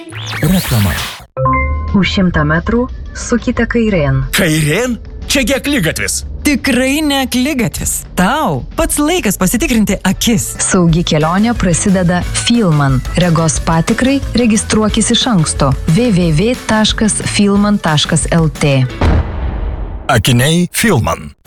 Reklama. Už 100 metrų sukite kairėn. Kairėn? Čiagi akligatvis. Tikrai ne akligatvis. Tau pats laikas pasitikrinti akis. Saugi kelionė prasideda Filman. Regos patikrai registruokis iš anksto. www.filman.lt. Akiniai Filman.